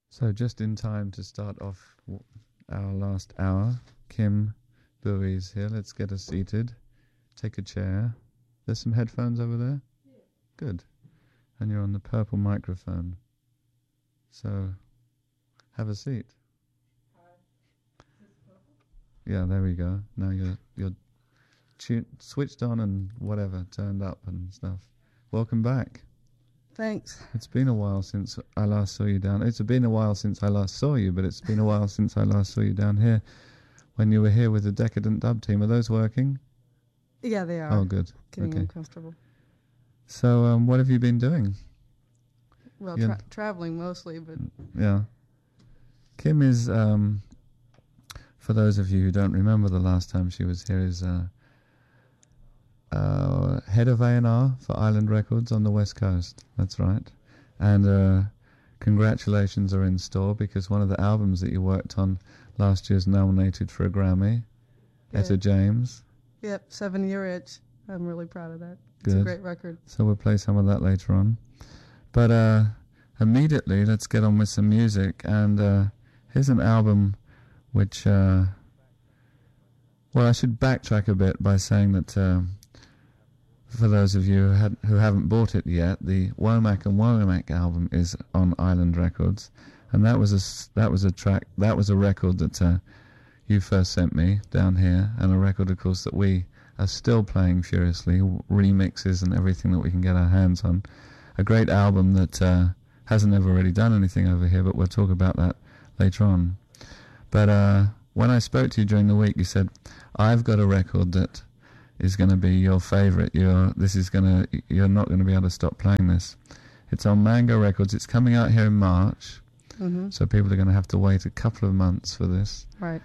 So just in time to start off our last hour. Kim Bowie's here. Let's get us seated. Take a chair. There's some headphones over there? Yeah. Good. And you're on the purple microphone. So have a seat. Yeah, there we go. Now you're switched on and whatever, turned up and stuff. Welcome back. Thanks. It's been a while since I last saw you down. It's been a while since I last saw you, but it's been a while since I last saw you down here when you were here with the Decadent Dub team. Are those working? Yeah, they are. Oh, good. Getting okay. uncomfortable. So, what have you been doing? Well, traveling mostly, but... Yeah. Kim is, for those of you who don't remember the last time she was here, is head of A&R for Island Records on the West Coast. That's right. And congratulations are in store because one of the albums that you worked on last year is nominated for a Grammy. Yeah. Etta James. Yep, 7-Year Itch. I'm really proud of that. Good. It's a great record. So we'll play some of that later on. But immediately, let's get on with some music. And here's an album which... well, I should backtrack a bit by saying that... for those of you who haven't bought it yet, the Womack and Womack album is on Island Records, and that was a record that you first sent me down here, and a record, of course, that we are still playing furiously, remixes and everything that we can get our hands on. A great album that hasn't ever really done anything over here, but we'll talk about that later on. But when I spoke to you during the week, you said, I've got a record that is going to be your favorite. You're not going to be able to stop playing this. It's on Mango Records. It's coming out here in March, so people are going to have to wait a couple of months for this. Right.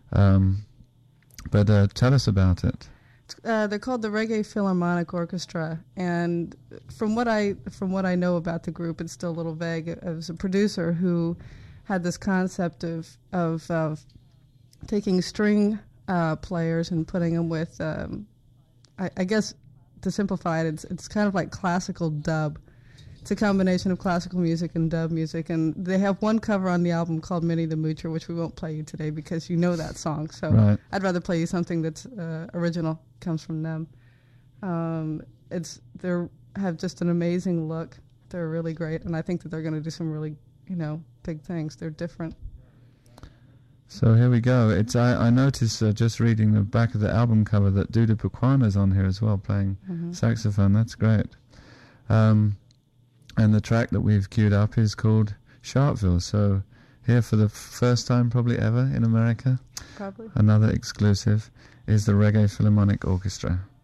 But tell us about it. They're called the Reggae Philharmonic Orchestra, and from what I know about the group, it's still a little vague. It was a producer who had this concept of taking string players and putting them with. I guess to simplify it, it's kind of like classical dub. It's a combination of classical music and dub music, and they have one cover on the album called Minnie the Moocher, which we won't play you today because you know that song. So right. I'd rather play you something that's original, comes from them. They have just an amazing look. They're really great, and I think that they're going to do some really, big things. They're different. So here we go. I noticed just reading the back of the album cover that Duda Pukwana on here as well, playing saxophone. That's great. And the track that we've queued up is called Sharpeville. So here for the first time probably ever in America, probably, another exclusive, is the Reggae Philharmonic Orchestra.